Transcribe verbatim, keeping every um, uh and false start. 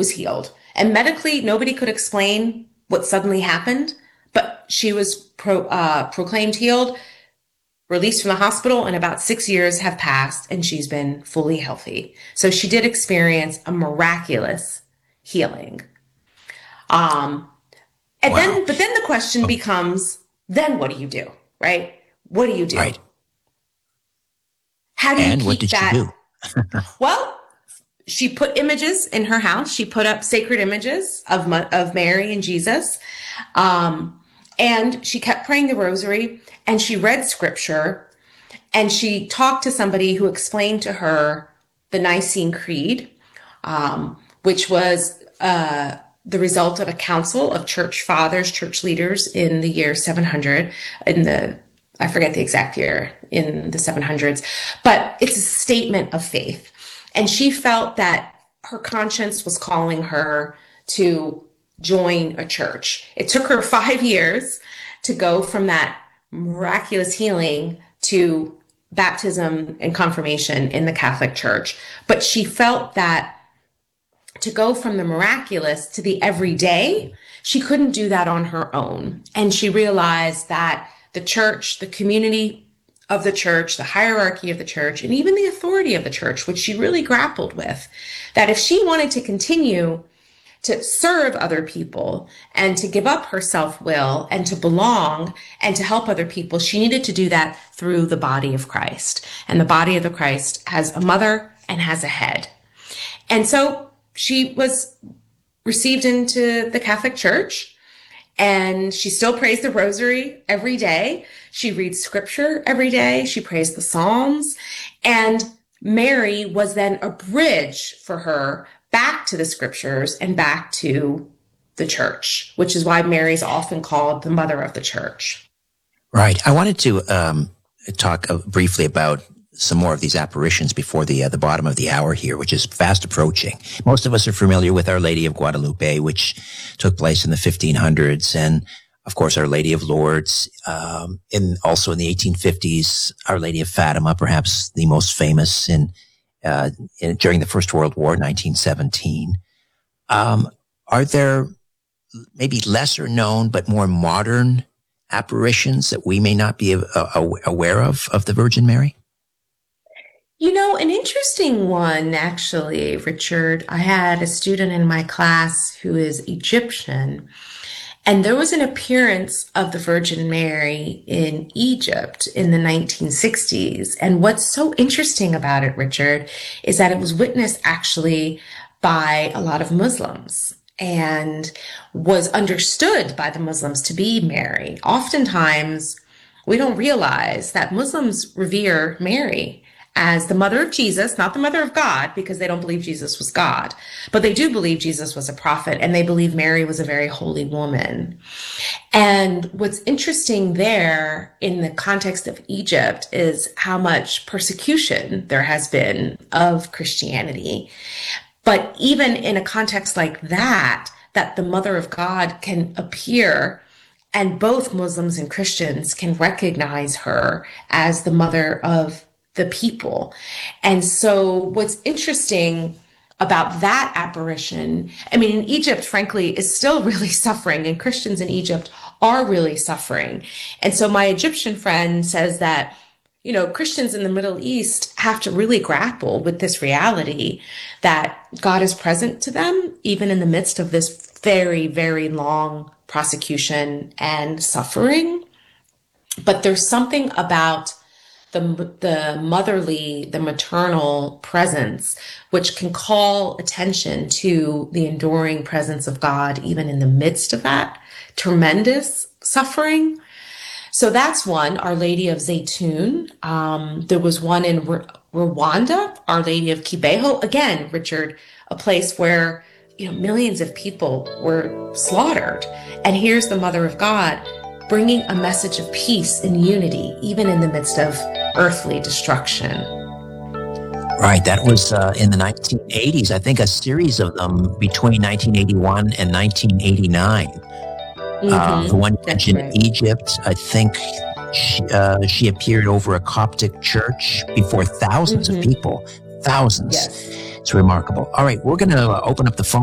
was healed. And medically, nobody could explain what suddenly happened, but she was pro, uh, proclaimed healed, released from the hospital, and about six years have passed, and she's been fully healthy. So she did experience a miraculous healing. Um, and wow. then, but then the question becomes, then what do you do, right? What do you do? Right. How do and you keep what did that? She do? Well, she put images in her house. She put up sacred images of of Mary and Jesus. Um, and she kept praying the rosary, and she read scripture, and she talked to somebody who explained to her the Nicene Creed, um, which was uh, the result of a council of church fathers, church leaders in the year seven hundred, in the, I forget the exact year, in the seven hundreds, but it's a statement of faith. And she felt that her conscience was calling her to join a church. It took her five years to go from that miraculous healing to baptism and confirmation in the Catholic Church. But she felt that to go from the miraculous to the everyday, she couldn't do that on her own. And she realized that the church, the community of the church, the hierarchy of the church, and even the authority of the church, which she really grappled with, that if she wanted to continue to serve other people and to give up her self-will and to belong and to help other people, she needed to do that through the body of Christ. And the body of the Christ has a mother and has a head. And so she was received into the Catholic Church, and she still prays the rosary every day. She reads scripture every day. She prays the Psalms. And Mary was then a bridge for her back to the scriptures and back to the church, which is why Mary's often called the mother of the church. Right. I wanted to um, talk uh, briefly about some more of these apparitions before the uh, the bottom of the hour here, which is fast approaching. Most of us are familiar with Our Lady of Guadalupe, which took place in the fifteen hundreds, and of course, Our Lady of Lourdes. Um, in also in the eighteen fifties, Our Lady of Fatima, perhaps the most famous in, uh, in during the First World War, nineteen seventeen. Um, are there maybe lesser known but more modern apparitions that we may not be uh, aware of of the Virgin Mary? You know, an interesting one, actually, Richard. I had a student in my class who is Egyptian, and there was an appearance of the Virgin Mary in Egypt in the nineteen sixties. And what's so interesting about it, Richard, is that it was witnessed actually by a lot of Muslims and was understood by the Muslims to be Mary. Oftentimes, we don't realize that Muslims revere Mary as the mother of Jesus, not the mother of God, because they don't believe Jesus was God, but they do believe Jesus was a prophet, and they believe Mary was a very holy woman. And what's interesting there in the context of Egypt is how much persecution there has been of Christianity. But even in a context like that, that the mother of God can appear, and both Muslims and Christians can recognize her as the mother of the people. And so what's interesting about that apparition, I mean, in Egypt, frankly, is still really suffering, and Christians in Egypt are really suffering. And so my Egyptian friend says that, you know, Christians in the Middle East have to really grapple with this reality that God is present to them, even in the midst of this very, very long prosecution and suffering. But there's something about the the motherly, the maternal presence, which can call attention to the enduring presence of God, even in the midst of that tremendous suffering. So that's one, Our Lady of Zaytun. Um, there was one in R- Rwanda, Our Lady of Kibeho. Again, Richard, a place where, you know, millions of people were slaughtered. And here's the Mother of God bringing a message of peace and unity, even in the midst of earthly destruction. Right. That was uh, in the nineteen eighties. I think a series of them between nineteen eighty-one and nineteen eighty-nine. Mm-hmm. Uh, the one mentioned right. in Egypt, I think she, uh, she appeared over a Coptic church before thousands mm-hmm. of people. Thousands. Yes. It's remarkable. All right. We're going to uh, open up the phone.